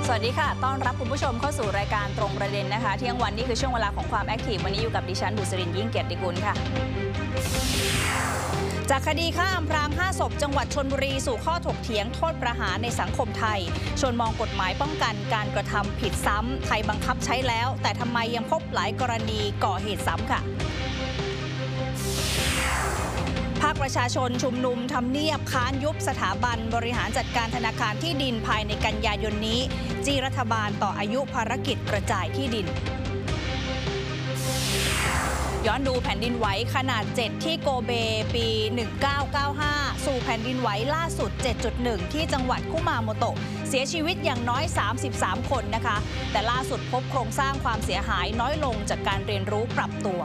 สวัสดีค่ะต้อนรับคุณผู้ชมเข้าสู่รายการตรงประเด็นนะคะเที่ยงวันนี้คือช่วงเวลาของความแอคทีฟวันนี้อยู่กับดิฉันบุษรินทร์ยิ่งเกียรติกุลค่ะจากคดีฆ่าอำพราง5 ศพจังหวัดชลบุรีสู่ข้อถกเถียงโทษประหารในสังคมไทยชวนมองกฎหมายป้องกันการกระทำผิดซ้ำไทยบังคับใช้แล้วแต่ทำไมยังพบหลายกรณีก่อเหตุซ้ำค่ะภาคประชาชนชุมนุมทำเนียบค้านยุบสถาบันบริหารจัดการธนาคารที่ดินภายในกันยายนนี้จี้รัฐบาลต่ออายุภารกิจกระจายที่ดินย้อนดูแผ่นดินไหวขนาด 7 ที่โกเบปี 1995 สู่แผ่นดินไหวล่าสุด 7.1 ที่จังหวัดคุมาโมโตะเสียชีวิตอย่างน้อย 33 คนนะคะแต่ล่าสุดพบโครงสร้างความเสียหายน้อยลงจากการเรียนรู้ปรับตัว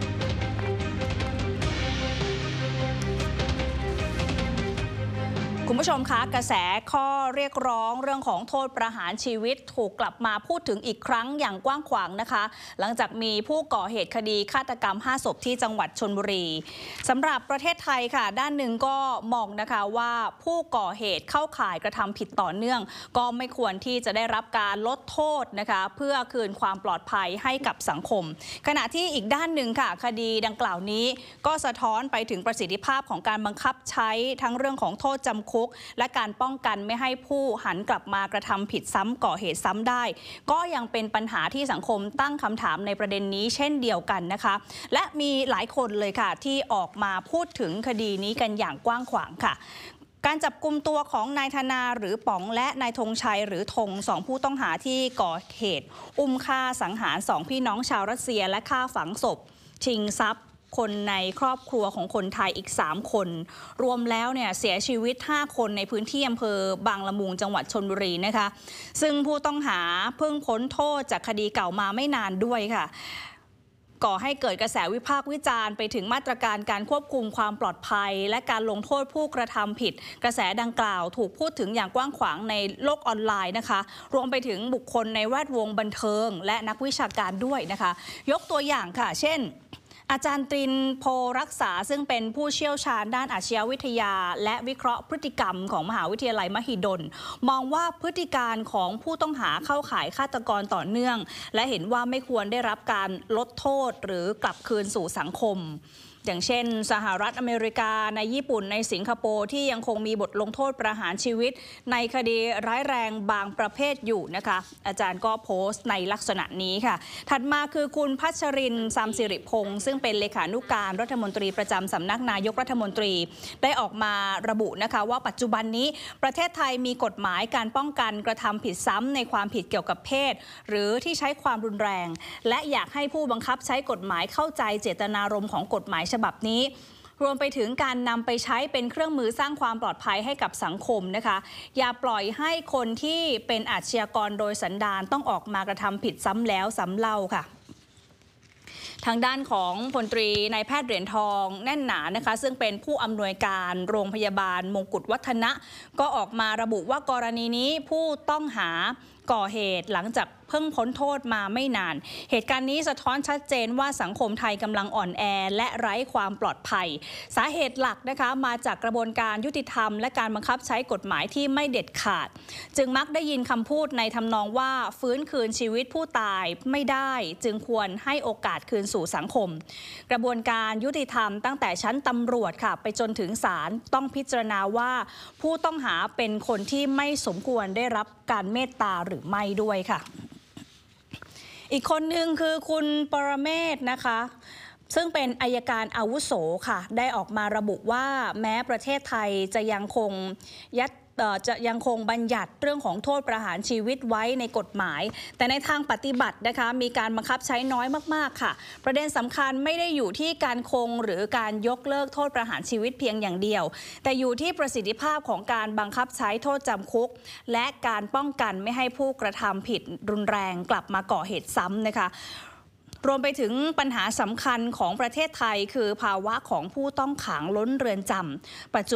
คุณผู้ชมคะกระแสข้อเรียกร้องเรื่องของโทษประหารชีวิตถูกกลับมาพูดถึงอีกครั้งอย่างกว้างขวางนะคะหลังจากมีผู้ก่อเหตุคดีฆาตกรรม5 ศพที่จังหวัดชลบุรีสำหรับประเทศไทยค่ะด้านหนึ่งก็มองนะคะว่าผู้ก่อเหตุเข้าข่ายกระทำผิดต่อเนื่องก็ไม่ควรที่จะได้รับการลดโทษนะคะเพื่อคืนความปลอดภัยให้กับสังคมขณะที่อีกด้านหนึ่งค่ะคดีดังกล่าวนี้ก็สะท้อนไปถึงประสิทธิภาพของการบังคับใช้ทั้งเรื่องของโทษจำคุกและการป้องกันไม่ให้ผู้หันกลับมากระทำผิดซ้ำก่อเหตุซ้ำได้ก็ยังเป็นปัญหาที่สังคมตั้งคำถามในประเด็นนี้เช่นเดียวกันนะคะและมีหลายคนเลยค่ะที่ออกมาพูดถึงคดีนี้กันอย่างกว้างขวางค่ะการจับกุมตัวของนายธนาหรือป๋องและนายธงชัยหรือธง2 ผู้ต้องหาที่ก่อเหตุอุ้มฆ่าสังหาร2 พี่น้องชาวรัสเซียและฆ่าฝังศพชิงทรัพย์คนในครอบครัวของคนไทยอีก3 คนรวมแล้วเนี่ยเสียชีวิต5 คนในพื้นที่อำเภอบางละมุงจังหวัดชลบุรีนะคะซึ่งผู้ต้องหาเพิ่งพ้นโทษจากคดีเก่ามาไม่นานด้วยค่ะก่อให้เกิดกระแสวิพากษ์วิจารณ์ไปถึงมาตรการการควบคุมความปลอดภัยและการลงโทษผู้กระทำผิดกระแสดังกล่าวถูกพูดถึงอย่างกว้างขวางในโลกออนไลน์นะคะรวมไปถึงบุคคลในแวดวงบันเทิงและนักวิชาการด้วยนะคะยกตัวอย่างค่ะเช่นอาจารย์ตรินโพรักษาซึ่งเป็นผู้เชี่ยวชาญด้านอาชญาวิทยาและวิเคราะห์พฤติกรรมของมหาวิทยาลัยมหิดลมองว่าพฤติการของผู้ต้องหาเข้าข่ายฆาตกรต่อเนื่องและเห็นว่าไม่ควรได้รับการลดโทษหรือกลับคืนสู่สังคมอย่างเช่นสหรัฐอเมริกาในญี่ปุ่นในสิงคโปร์ที่ยังคงมีบทลงโทษประหารชีวิตในคดีร้ายแรงบางประเภทอยู่นะคะอาจารย์ก็โพสต์ในลักษณะนี้ค่ะถัดมาคือคุณพัชรินทร์ ซามสิริพงษ์ซึ่งเป็นเลขานุการรัฐมนตรีประจำสำนักนายกรัฐมนตรีได้ออกมาระบุนะคะว่าปัจจุบันนี้ประเทศไทยมีกฎหมายการป้องกันกระทำผิดซ้ำในความผิดเกี่ยวกับเพศหรือที่ใช้ความรุนแรงและอยากให้ผู้บังคับใช้กฎหมายเข้าใจเจตนารมณ์ของกฎหมายฉบับนี้รวมไปถึงการนำไปใช้เป็นเครื่องมือสร้างความปลอดภัยให้กับสังคมนะคะอย่าปล่อยให้คนที่เป็นอาชญากรโดยสันดานต้องออกมากระทำผิดซ้ำแล้วซ้ำเล่าค่ะทางด้านของพลตรีนายแพทย์เหรียญทองแน่นหนานะคะซึ่งเป็นผู้อำนวยการโรงพยาบาลมงกุฎวัฒนะก็ออกมาระบุว่ากรณีนี้ผู้ต้องหาก่อเหตุหลังจากเพิ่งพ้นโทษมาไม่นานเหตุการณ์นี้สะท้อนชัดเจนว่าสังคมไทยกำลังอ่อนแอและไร้ความปลอดภัยสาเหตุหลักนะคะมาจากกระบวนการยุติธรรมและการบังคับใช้กฎหมายที่ไม่เด็ดขาดจึงมักได้ยินคำพูดในทำนองว่าฟื้นคืนชีวิตผู้ตายไม่ได้จึงควรให้โอกาสคืนสู่สังคมกระบวนการยุติธรรมตั้งแต่ชั้นตำรวจค่ะไปจนถึงศาลต้องพิจารณาว่าผู้ต้องหาเป็นคนที่ไม่สมควรได้รับการเมตตาหรือไม่ด้วยค่ะอีกคนหนึ่งคือคุณปรเมศนะคะซึ่งเป็นอัยการอาวุโสค่ะได้ออกมาระบุว่าแม้ประเทศไทยจะยังคงบัญญัติเรื่องของโทษประหารชีวิตไว้ในกฎหมายแต่ในทางปฏิบัตินะคะมีการบังคับใช้น้อยมากๆค่ะประเด็นสำคัญไม่ได้อยู่ที่การคงหรือการยกเลิกโทษประหารชีวิตเพียงอย่างเดียวแต่อยู่ที่ประสิทธิภาพของการบังคับใช้โทษจำคุกและการป้องกันไม่ให้ผู้กระทำผิดรุนแรงกลับมาก่อเหตุซ้ำนะคะรวมไปถึงปัญหาสำคัญของประเทศไทยคือภาวะของผู้ต้องขังล้นเรือนจำปัจจุ